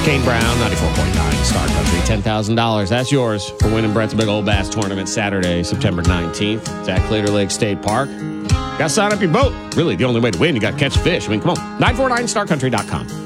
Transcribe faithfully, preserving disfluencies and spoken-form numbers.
Kane Brown, ninety-four point nine Star Country, ten thousand dollars. That's yours for winning Brett's Big Old Bass Tournament Saturday, September nineteenth. It's at Clear Lake State Park. Got to sign up your boat. Really, the only way to win, you got to catch fish. I mean, come on. nine four nine star country dot com.